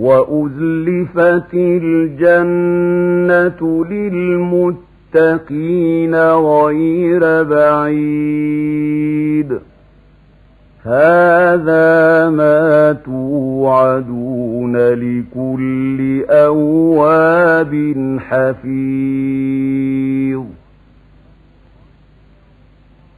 وأزلفت الجنة للمتقين غير بعيد هذا ما توعدون لكل أواب حفيظ